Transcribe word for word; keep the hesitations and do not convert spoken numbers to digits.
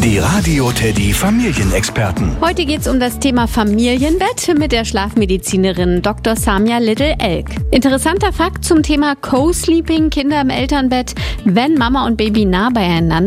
Die Radio Teddy Familienexperten. Heute geht es um das Thema Familienbett mit der Schlafmedizinerin Doktor Samia Little-Elk. Interessanter Fakt zum Thema Co-Sleeping, Kinder im Elternbett: Wenn Mama und Baby nah beieinander